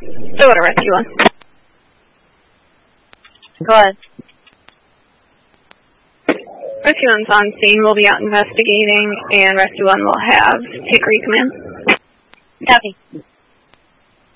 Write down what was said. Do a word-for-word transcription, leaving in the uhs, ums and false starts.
So what a Rescue One. Go ahead. Rescue One's on scene. We'll be out investigating, and Rescue One will have Hickory come in. Copy.